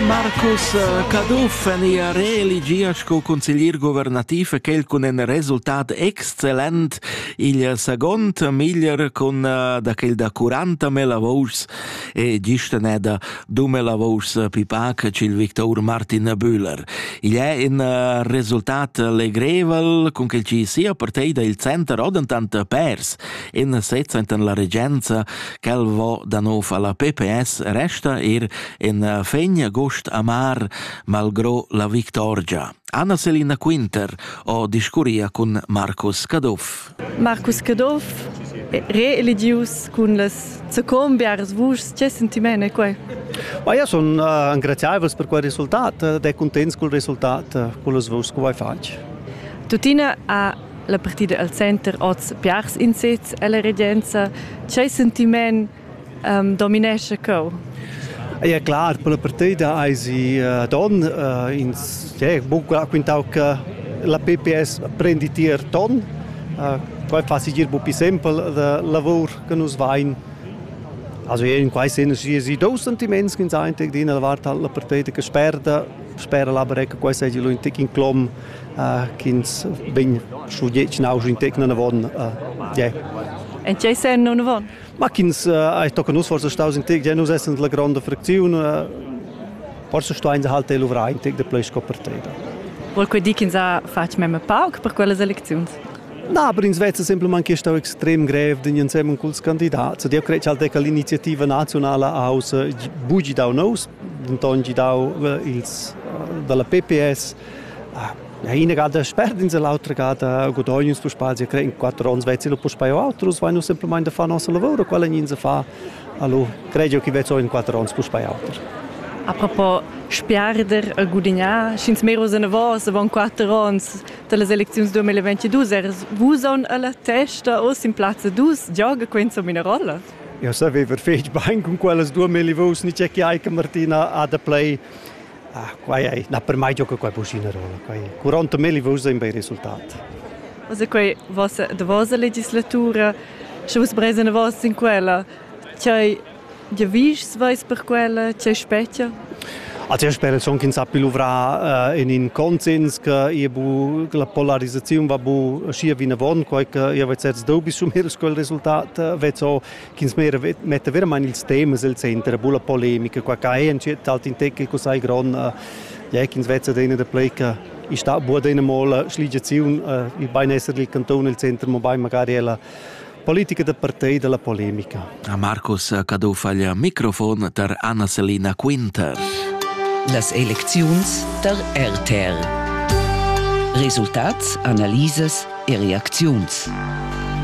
Marcus Caduff è reeligiasco consiglier governativ che con un risultato eccellent il secondo miglior con da quel da 40.000 voci e giustamente da 2.000 voci pipac il Victor Martin Bühler. Il è un risultato legrevel con che ci sia partita il centro odentant pers in sezzenten la reggenza che va da nuovo alla PPS resta in fegna agosto amar malgrò la vittoria. Anna Selina Quinter o discuria con Marcus Caduff. Marcus Caduff, reeligius con las secombiaras vus, che sentimento è quel? Ma io sono ringraziabile per quel risultato, ed è contento con il risultato, con le vus che vuoi fare. Tutina ha la partita al center oz piars in sez alla reggenza, che sentimento dominesce co? Ja, klar, per la partita hai si don quintau che la PPS prendi tier ton, poi fa si gir più semplice il lavoro che nos vain. Also in quai senso si due sentimenti che sai che dina la partita che spera la barca quai sei lo in tic clom kins ben sugget nau in tic na von E che sei non von? Ma kins ai tocca nus forse staus in tic genus essen la grande frazione forse sto in halt el uvra in tic de plesco partita. Vol quei dikins a fac meme pauk per quelle elezioni? No, aber in Svezia semplicemente è stato extrem greve di insieme con i candidati. Io credo che l'iniziativa nazionale aus bugi da nos, intongi da dalla PPS. Una gada sperdins e l'altra gada guadagnus per spazio. Credo in 4 anni Svezia lo può spaiare altro, vanno semplicemente a fare il nostro lavoro, quello che si fa. Allora, credo che in 4 anni può spaiare altro. A propos spiarder a gudignar, schins meros en avos, avon 4 ans de las eleczioni 2022, vus on alla testa o in plaza dus, gioga quenzo mina rolla? Io sapevo perfetto bene con quelle 2.000 voci, non c'è che Martina ha da play. Per me gioca qua bucina rolla, 40.000 voci è un bel risultato. Cosa quei de vostra legislatura, se vos presen avos in quella, c'è ja vis vais per quella c'è specchia? Also io spero che si avrà in consens che la polarizzazione va scia vina von, che io vedo certi dubbi su quel risultato, vedo che si mette veramente il tema al centro, la polemica, che è un certo in te che cos'è grande, che si vede da play che sta buona in mola sligazione, il benessere del cantone il centro, ma magari la politica da partei della polemica. A Marcus Caduff al microfono per Anna Selina Quinter. Las elecziuns der RTR. Resultats, analyses e reacziuns.